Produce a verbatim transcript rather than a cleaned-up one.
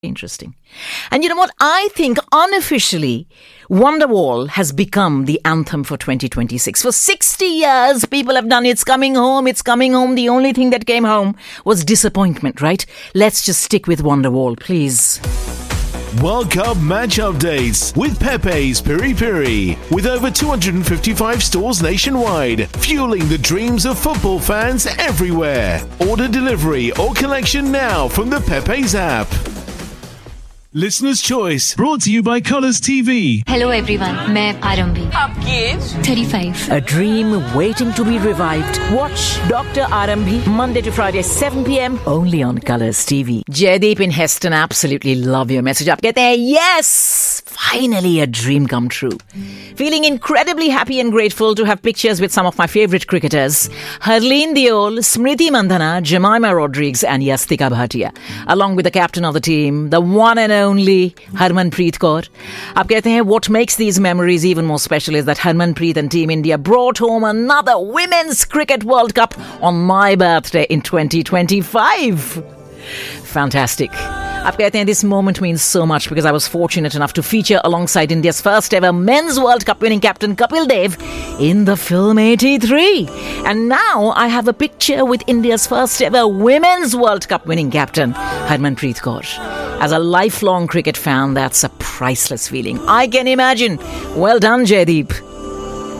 Interesting. And you know what? I think unofficially, Wonderwall has become the anthem for twenty twenty-six. For sixty years, people have done It's Coming Home, It's Coming Home. The only thing that came home was disappointment, right? Let's just stick with Wonderwall, please. World Cup match updates with Pepe's Piri Piri. With over two hundred fifty-five stores nationwide, fueling the dreams of football fans everywhere. Order delivery or collection now from the Pepe's app. Listener's Choice, brought to you by Colours T V. Hello everyone, मैं आरंभी. आपकी as thirty-five. A dream waiting to be revived. Watch Doctor Arambhi, Monday to Friday, seven p.m. only on Colours T V. Jaydeep in Heston, absolutely love your message. आप कहते हैं, yes, finally a dream come true. Feeling incredibly happy and grateful to have pictures with some of my favourite cricketers. Harleen Deol, Smriti Mandhana, Jemima Rodrigues and Yastika Bhatia. Along with the captain of the team, the one and only Harmanpreet Kaur. आप कहते हैं, what makes these memories even more special is that Harmanpreet and Team India brought home another Women's Cricket World Cup on my birthday in twenty twenty-five. Fantastic. आप कहते हैं, this moment means so much because I was fortunate enough to feature alongside India's first ever Men's World Cup winning captain Kapil Dev in the film eighty-three. And now I have a picture with India's first ever Women's World Cup winning captain Harmanpreet Kaur. As a lifelong cricket fan, that's a priceless feeling. I can imagine. Well done, Jaydeep.